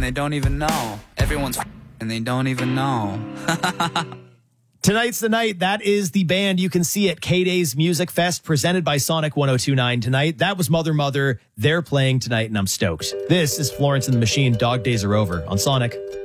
and they don't even know. Everyone's and they don't even know. Tonight's the night. That is the band you can see at K-Days Music Fest presented by Sonic 102.9 tonight. That was Mother Mother. They're playing tonight, and I'm stoked. This is Florence and the Machine. Dog Days Are Over on Sonic.